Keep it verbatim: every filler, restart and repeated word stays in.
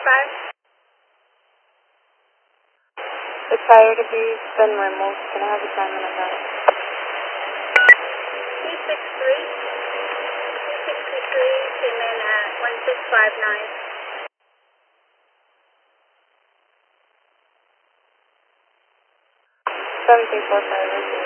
five. Expired to be been removed. Can I have the time on that? T six three. T sixty-three came in at one six five nine. seven three four five.